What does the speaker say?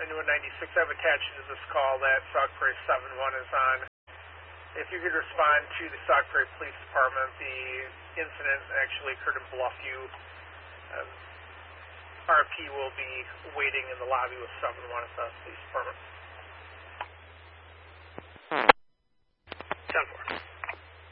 Avenue and 96. I've attached to this call that Sauk Prairie 7-1 is on. If you could respond to the Sauk Prairie Police Department, the incident actually occurred in Bluffview. RP will be waiting in the lobby with 7-1 at the police department.